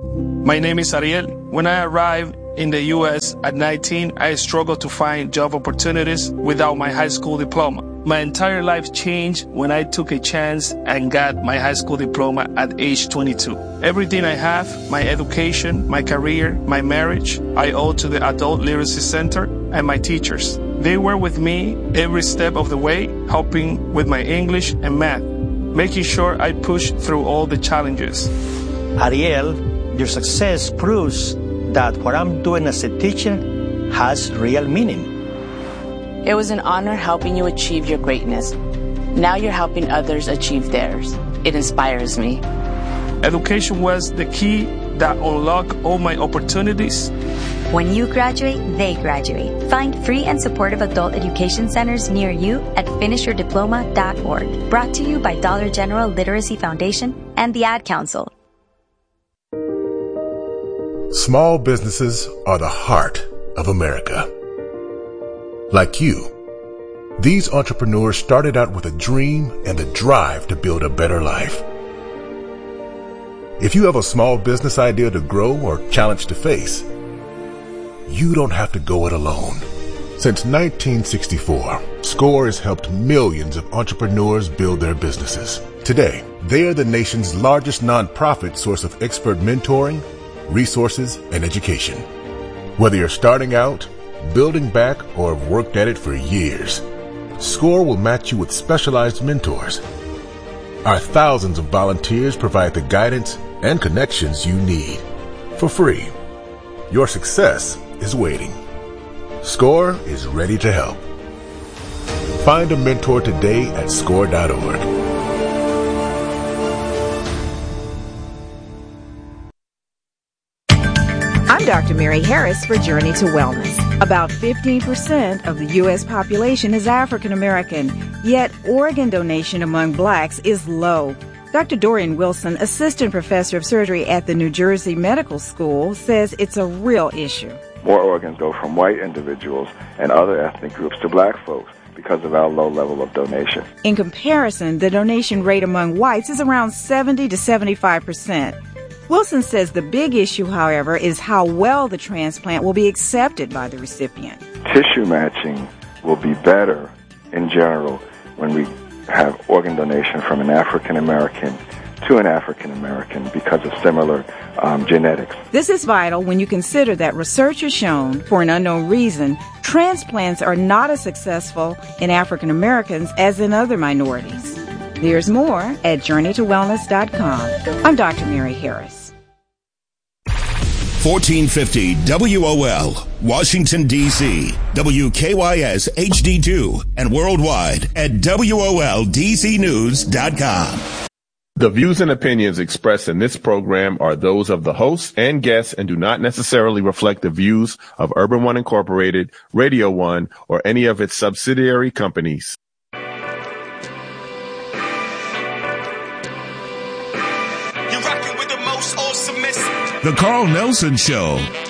My name is Ariel. When I arrived in the U.S. at 19, I struggled to find job opportunities without my high school diploma. My entire life changed when I took a chance and got my high school diploma at age 22. Everything I have, my education, my career, my marriage, I owe to the Adult Literacy Center and my teachers. They were with me every step of the way, helping with my English and math, making sure I pushed through all the challenges. Ariel, your success proves that what I'm doing as a teacher has real meaning. It was an honor helping you achieve your greatness. Now you're helping others achieve theirs. It inspires me. Education was the key that unlocked all my opportunities. When you graduate, they graduate. Find free and supportive adult education centers near you at finishyourdiploma.org. Brought to you by Dollar General Literacy Foundation and the Ad Council. Small businesses are the heart of America. Like you, these entrepreneurs started out with a dream and the drive to build a better life. If you have a small business idea to grow or challenge to face, you don't have to go it alone. Since 1964, SCORE has helped millions of entrepreneurs build their businesses. Today, they are the nation's largest nonprofit source of expert mentoring, resources, and education. Whether you're starting out, building back, or have worked at it for years, SCORE will match you with specialized mentors. Our thousands of volunteers provide the guidance and connections you need for free. Your success is waiting. SCORE is ready to help. Find a mentor today at SCORE.org. I'm Dr. Mary Harris for Journey to Wellness. About 15% of the U.S. population is African American, yet organ donation among blacks is low. Dr. Dorian Wilson, assistant professor of surgery at the New Jersey Medical School, says it's a real issue. More organs go from white individuals and other ethnic groups to black folks because of our low level of donation. In comparison, the donation rate among whites is around 70 to 75%. Wilson says the big issue, however, is how well the transplant will be accepted by the recipient. Tissue matching will be better in general when we have organ donation from an African American to an African American because of similar genetics. This is vital when you consider that research has shown, for an unknown reason, transplants are not as successful in African Americans as in other minorities. There's more at JourneyToWellness.com. I'm Dr. Mary Harris. 1450 WOL, Washington, D.C., WKYS HD2, and worldwide at WOLDCnews.com. The views and opinions expressed in this program are those of the hosts and guests and do not necessarily reflect the views of Urban One Incorporated, Radio One, or any of its subsidiary companies. The Carl Nelson Show